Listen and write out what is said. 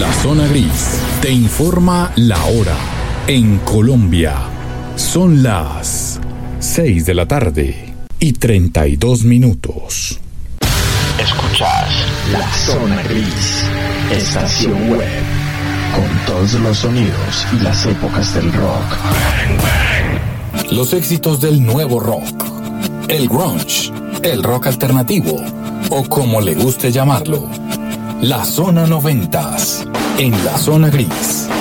La Zona Gris te informa la hora. En Colombia son las 6 de la tarde y 32 minutos. Escuchás La Zona Gris, estación web, con todos los sonidos y las épocas del rock. Los éxitos del nuevo rock, el grunge, el rock alternativo, o como le guste llamarlo, la Zona 90s, en La Zona Gris.